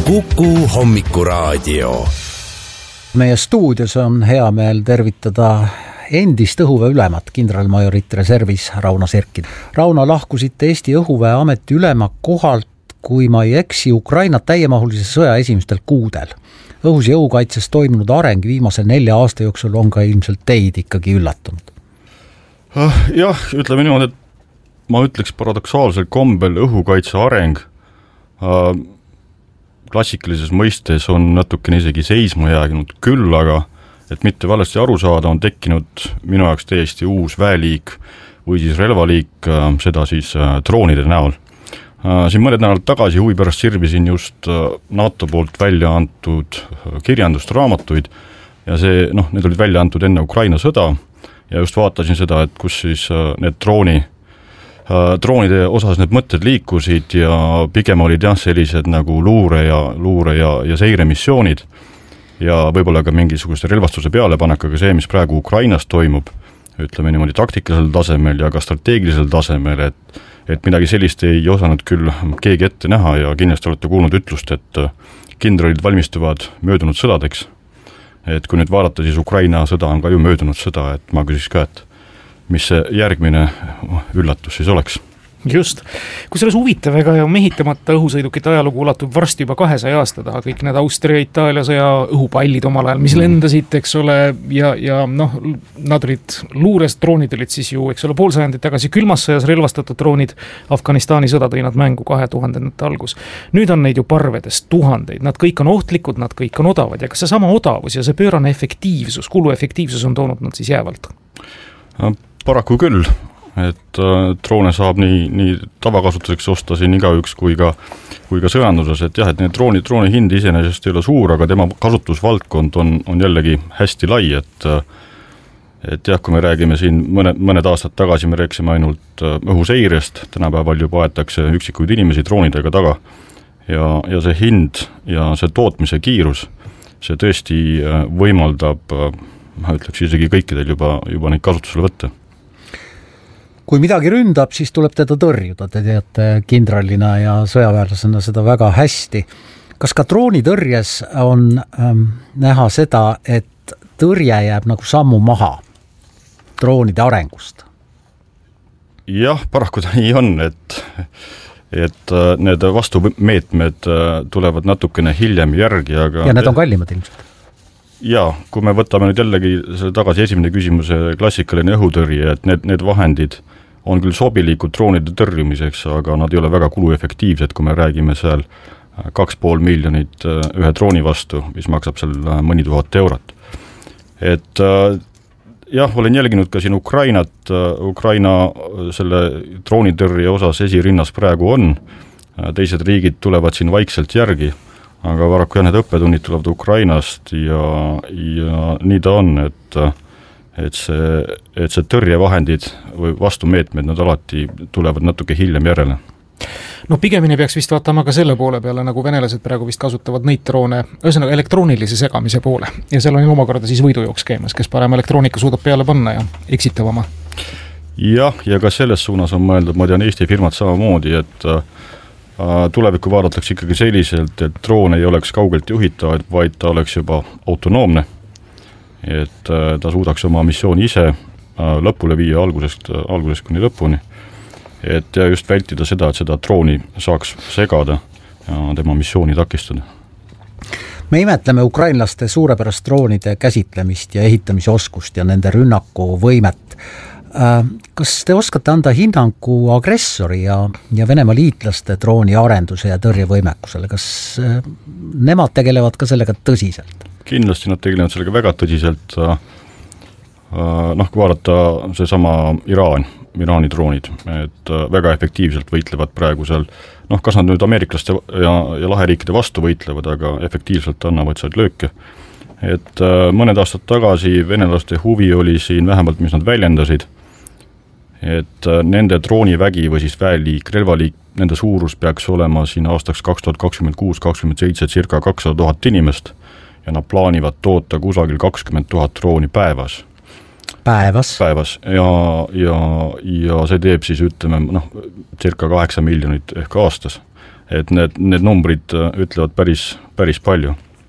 Kuku Hommikuraadio. Meie stuudios on hea meel tervitada endist õhuväe ülemat, kindralmajorit reservis Rauno Serkid. Rauno, lahkusite Eesti õhuväe ameti ülema kohalt, kui ma ei eksi, Ukraina täiemahulise sõja esimestel kuudel. Õhus ja õhukaitses toimunud areng viimase 4 aasta jooksul on ka ilmselt teid ikkagi üllatunud. Jah, ütleme niimoodi, et ma ütleks paradoksaalsel kombel õhukaitse areng klassikalises mõistes on natukene isegi seisma jäänud küll, aga et mitte valesti aru saada, on tekkinud minu jaoks täiesti uus väeliik või siis relvaliik, seda siis droonide näol. Siin mõned nädalad tagasi huvi pärast sirvisin just NATO poolt välja antud kirjandust, raamatuid ja see, need olid välja antud enne Ukraina sõda ja just vaatasin seda, et kus siis need droonide osas need mõtted liikusid ja pigem olid sellised nagu luure ja seiremissioonid ja võib-olla ka mingisuguse relvastuse pealepanek, aga see, mis praegu Ukrainas toimub, ütleme niimoodi taktikalisel tasemel ja ka strateegilisel tasemel, et midagi sellist ei osanud küll keegi ette näha ja kindlasti olete kuulnud ütlust, et kindralid valmistuvad möödunud sõdadeks. Et kui nüüd vaadata, siis Ukraina sõda on ka ju möödunud sõda, et ma küsiks ka, et mis see järgmine üllatus siis oleks? Just. Kui selles huvitav ega ja mehitamata õhusõidukite ajalugu ulatub varsti juba 200 aasta taha, kõik need Austria, Itaalia sõja õhupallid omal ajal, mis lendasid, eks ole, ja nad olid luures, droonid olid siis ju, eks ole, pool sajandit tagasi külmas sõjas relvastatud droonid, Afganistani sõda tõi nad mängu 2000. algus. Nüüd on neid ju parvedes tuhandeid, nad kõik on ohtlikud, nad kõik on odavad ja kas see sama odavus ja see pöörane efektiivsus, kuluefektiivsus on toonud nad siis jäävalt? Paraku küll, et droone saab nii tavakasutuseks osta siin igaüks kui ka sõjanduses, et jah, et need drooni hind iseenesest ei ole suur, aga tema kasutusvaldkond on jällegi hästi lai, et jah, kui me räägime siin mõned aastad tagasi, me rääkisime ainult õhuseirest, tänapäeval juba aetakse üksikuid inimesi droonidega taga ja see hind ja see tootmise kiirus, see tõesti võimaldab, ma ütleks isegi kõikidel juba neid kasutusele võtta. Kui midagi ründab, siis tuleb teda tõrjuda, te teate kindralina ja sõjaväärlasena seda väga hästi. Kas ka droonitõrjes on näha seda, et tõrje jääb nagu sammu maha droonide arengust? Jah, paraku ta nii on, et need vastumeetmed tulevad natukene hiljem järgi, aga... Ja need on kallimad ilmselt? Jaa, kui me võtame nüüd jällegi tagasi esimene küsimuse klassikaline õhutõrje, et need vahendid on küll sobilikud droonide tõrjumiseks, aga nad ei ole väga kuluefektiivsed, kui me räägime seal 2,5 miljonit ühe drooni vastu, mis maksab seal mõni tuhat eurot. Et jah, olen jälginud ka siin Ukraina selle droonitõrje osas esirinnas praegu on, teised riigid tulevad siin vaikselt järgi, aga paraku need õppetunnid tulevad Ukrainast ja nii ta on, et see tõrjevahendid või vastumeetmed, nad alati tulevad natuke hiljem järele. Pigemini peaks vist vaatama ka selle poole peale, nagu venelased praegu vist kasutavad neid droone, ühesõnaga elektroonilise segamise poole. Ja seal on omakorda siis võidujooks käimas, kes parem elektroonika suudab peale panna ja eksitavama. Jah, ja ka selles suunas on mõeldud, ma tean Eesti firmad samamoodi, et tulevikku vaadatakse ikkagi selliselt, et droon ei oleks kaugelt juhitav, vaid ta oleks juba autonoomne, et ta suudaks oma missiooni ise lõpule viia algusest kuni lõpuni, et ja just vältida seda, et seda drooni saaks segada ja tema missiooni takistada. Me imetleme ukrainlaste suurepärast droonide käsitlemist ja ehitamise oskust ja nende rünnaku võimet. Kas te oskate anda hinnangu agressori ja Venemaa liitlaste drooni arenduse ja tõrjevõimekusele? Kas nemad tegelevad ka sellega tõsiselt? Kindlasti nad tegelevad sellega väga tõsiselt. Kui vaadata see sama Iraani droonid, et väga efektiivselt võitlevad praegu seal, kas nad nüüd ameeriklaste ja laheriikide vastu võitlevad, aga efektiivselt annavad seal lööke. Et mõned aastad tagasi venelaste huvi oli siin vähemalt, mis nad väljendasid, et nende droonivägi või siis väeliik, relvaliik, nende suurus peaks olema siin aastaks 2026-2027 circa 200 000 inimest ja nad plaanivad toota kusagil 20 000 drooni päevas. Päevas. Ja see teeb siis, ütleme, circa 8 miljonit ehk aastas. et need numbrid ütlevad päris palju.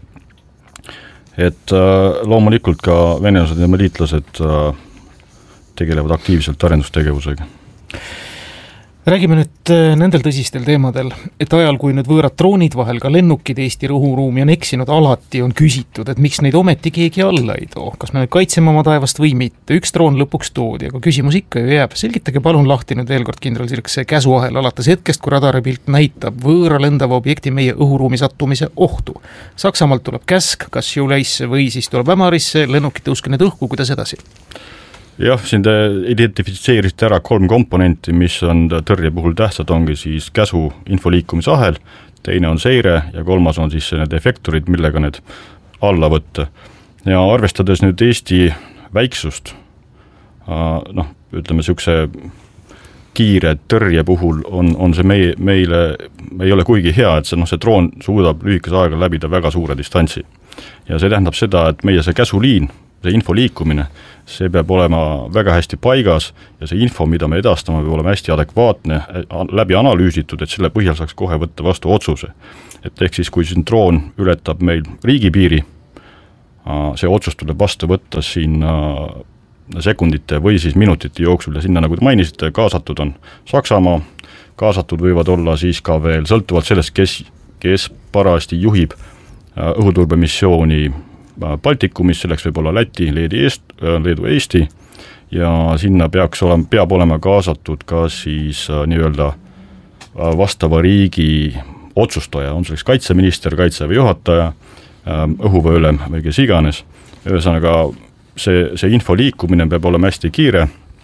Et loomulikult ka venelased ja liitlased tegelevad aktiivselt arendustegevusega. Räägime nüüd nendel tõsistel teemadel, et ajal, kui nüüd võõrad droonid vahel ka lennukid Eesti õhuruumi on eksinud, alati on küsitud, et miks neid ometi keegi alla ei too. Kas me nüüd kaitseme oma taevast või mitte? Üks droon lõpuks toodi, aga küsimus ikka ju jääb. Selgitage palun lahti nüüd veel kord, kindral Sirk, see käsuahel alates hetkest, kui radaripilt näitab võõra lendava objekti meie õhuruumi sattumise ohtu. Saksamaalt tuleb käsk, kas Juleisse või siis tuleb Ämarisse, lennukid tõuske need õhku, kuidas edasi? Jah, siin te identifitseerisite ära 3 komponenti, mis on tõrje puhul tähtsad, ongi siis käsu infoliikumisahel, teine on seire ja 3. on siis need efektorid, millega need alla võtta. Ja arvestades nüüd Eesti väiksust, ütleme niisuguse kiire tõrje puhul on see meile ei ole kuigi hea, et see droon suudab lühikese aega läbida väga suure distantsi. Ja see tähendab seda, et meie see käsuliin, see info liikumine, see peab olema väga hästi paigas ja see info, mida me edastame, peab olema hästi adekvaatne, läbi analüüsitud, et selle põhjal saaks kohe võtta vastu otsuse. Et ehk siis, kui siin droon ületab meil riigipiiri, see otsus tuleb vastu võtta siin sekundite või siis minutite jooksul ja sinna, nagu te mainisite, kaasatud on Saksamaa, kaasatud võivad olla siis ka veel sõltuvalt sellest, kes parajasti juhib õhuturbemissiooni Baltikumis, selleks võib olla Läti, Leedu, Eesti ja sinna peab olema kaasatud ka siis nii-öelda vastava riigi otsustaja, on selleks kaitseminister, kaitseväe juhataja, õhuväeülem või kes iganes. Ühesõnaga, see info liikumine peab olema hästi kiire,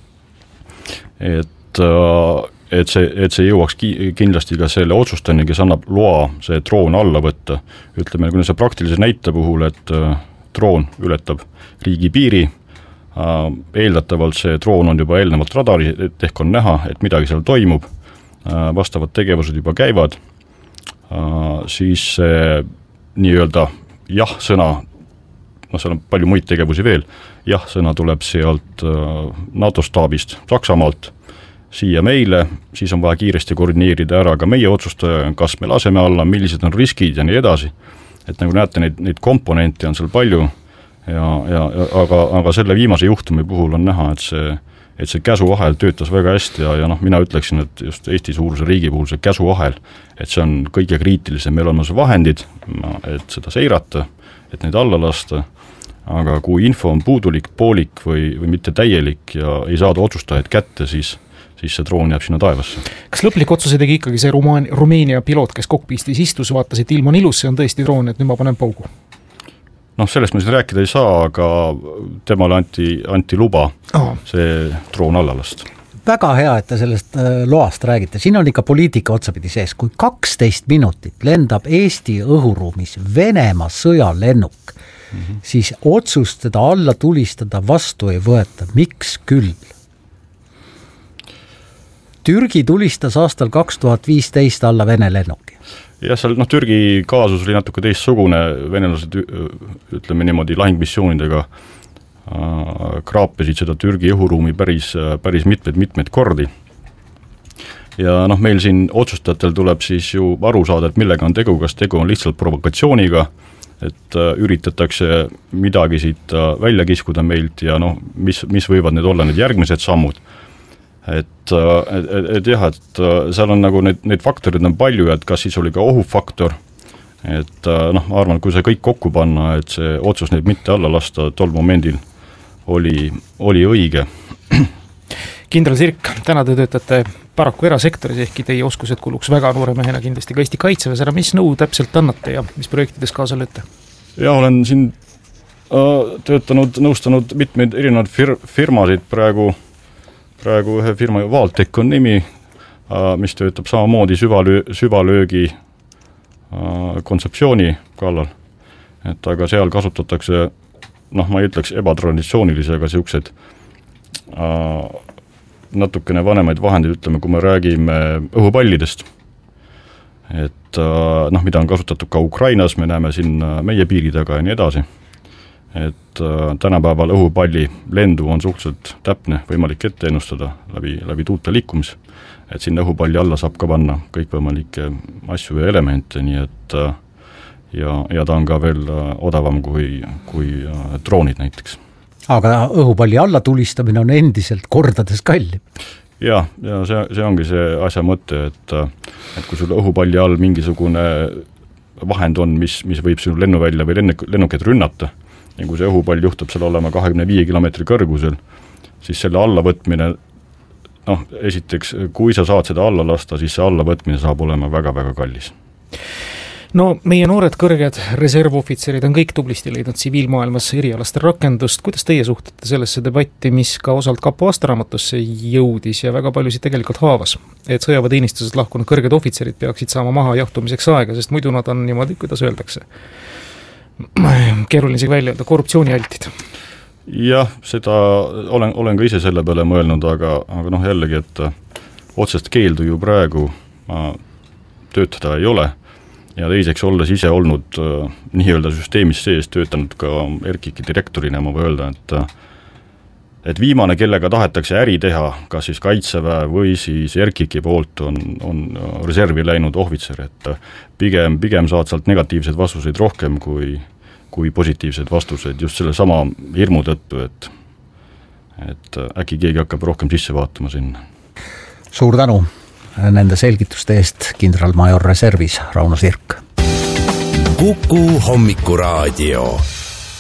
et see jõuaks kindlasti ka selle otsustani, kes annab loa see droon alla võtta. Ütleme, kui see praktilise näite puhul, et droon ületab riigipiiri, eeldatavalt see droon on juba eelnevalt radari, et ehk on näha, et midagi seal toimub, vastavad tegevused juba käivad, siis see nii-öelda jah-sõna, seal on palju muid tegevusi veel, jah-sõna tuleb sealt NATO staabist Saksamaalt, siia meile, siis on vaja kiiresti koordineerida ära ka meie otsustaja, kas me laseme alla, millised on riskid ja nii edasi. Et nagu näete, neid komponente on seal palju, aga selle viimase juhtumi puhul on näha, et see käsuahel töötas väga hästi ja mina ütleksin, et just Eesti suuruse riigi puhul see käsuahel, et see on kõige kriitilisem, meil on vahendid, et seda seirata, et neid alla lasta, aga kui info on puudulik, poolik või mitte täielik ja ei saada otsustajaid kätte, siis see droon jääb sinna taevasse. Kas lõplik otsuse tegi ikkagi see Rumeenia piloot, kes kokpistis istus, vaatas, et ilm on ilus, see on tõesti droon, et nüüd ma panen paugu? Sellest me siin rääkida ei saa, aga temale anti luba see droon alla lasta. Väga hea, et te sellest loast räägite. Siin on ikka poliitika otsapidi sees. Kui 12 minutit lendab Eesti õhuruumis Venemaa sõjalennuk, siis otsust teda alla tulistada vastu ei võeta. Miks küll? Türgi tulistas aastal 2015 alla Vene lennuki. Jah, seal Türgi kaasus oli natuke teistsugune, venelased, ütleme niimoodi, lahingmissioonidega kraapisid seda Türgi õhuruumi päris mitmeid kordi. Ja meil siin otsustajatel tuleb siis ju aru saada, et millega on tegu, kas tegu on lihtsalt provokatsiooniga, et üritatakse midagi siit välja kiskuda meilt ja mis võivad need olla need järgmised sammud. Et seal on nagu need faktorid on palju, et kas siis oli ka ohufaktor, et ma arvan, kui see kõik kokku panna, et see otsus neid mitte alla lasta tol momendil oli õige. Kindral Sirk, täna te töötate paraku erasektoris, ehkki teie oskused kuluks väga noore mehena kindlasti ka Eesti Kaitseväes ära, mis nõu täpselt annate ja mis projektides kaasa lööte? Ja olen siin nõustanud mitmeid erinevaid firmasid praegu ühe firma Valtek on nimi, mis töötab samamoodi süvalöögi kontseptsiooni kallal. Et aga seal kasutatakse, ma ei ütleks ebatraditsioonilisi, aga siuksed natukene vanemaid vahendeid, ütleme, kui me räägime õhupallidest. Et mida on kasutatud ka Ukrainas, me näeme siin meie piiri taga ja nii edasi. et tänapäeval õhupalli lendu on suhteliselt täpne, võimalik ette ennustada läbi tuulte liikumis, et sinna õhupalli alla saab ka panna kõikvõimalikke asju ja elemente, nii et ja ta on ka veel odavam kui droonid näiteks. Aga õhupalli alla tulistamine on endiselt kordades kallim. Ja see ongi see asja mõte, et kui sul õhupalli all mingisugune vahend on, mis võib sinu lennuvälja või lennukeid rünnata, ja kui see õhupall juhtub seal olema 25 kilomeetri kõrgusel, siis selle allavõtmine, esiteks, kui sa saad seda alla lasta, siis see allavõtmine saab olema väga-väga kallis. No meie noored kõrged reservohvitserid on kõik tublisti leidnud tsiviilmaailmas erialastel rakendust. Kuidas teie suhtate sellesse debatti, mis ka osalt Kapo aastaraamatusse jõudis ja väga paljusid tegelikult haavas? Et sõjaväeteenistusest lahkunud kõrged ohvitserid peaksid saama maha jahtumiseks aega, sest muidu nad on niimoodi, kuidas öeldakse, keeruline isegi välja öelda, korruptsioonialtid. Jah, seda olen ka ise selle peale mõelnud, aga jällegi, et otsest keeldu ju praegu töötada ei ole. Ja teiseks, olles ise olnud nii-öelda süsteemis sees, töötanud ka RKIK direktorina, ma või öelda, et viimane, kellega tahetakse äri teha, kas siis Kaitseväe või siis RKIK poolt on reservi läinud ohvitser, et pigem saad sealt negatiivseid vastuseid rohkem kui positiivseid vastuseid just selle sama hirmu tõttu, et äkki keegi hakkab rohkem sisse vaatama sinna. Suur tänu nende selgituste eest, kindralmajor reservis Rauno Sirk. Kuku Hommikuraadio.